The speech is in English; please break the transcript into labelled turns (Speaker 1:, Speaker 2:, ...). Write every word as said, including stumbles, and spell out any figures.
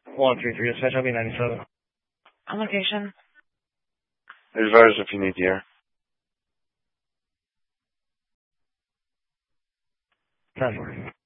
Speaker 1: one three three, dispatch, I'll be ninety-seven.
Speaker 2: On location.
Speaker 3: Advise if you need the air.
Speaker 1: ten four.